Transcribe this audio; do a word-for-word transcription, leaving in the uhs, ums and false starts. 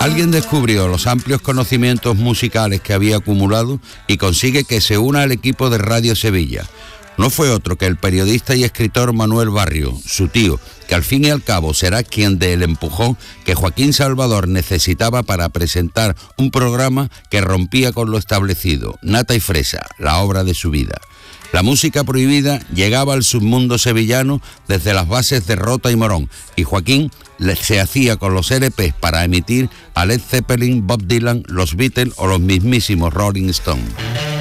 Alguien descubrió los amplios conocimientos musicales que había acumulado y consigue que se una al equipo de Radio Sevilla. No fue otro que el periodista y escritor Manuel Barrio, su tío, que al fin y al cabo será quien dé el empujón que Joaquín Salvador necesitaba para presentar un programa que rompía con lo establecido, Nata y Fresa, la obra de su vida. La música prohibida llegaba al submundo sevillano desde las bases de Rota y Morón, y Joaquín se hacía con los L Pes para emitir a Led Zeppelin, Bob Dylan, los Beatles o los mismísimos Rolling Stones.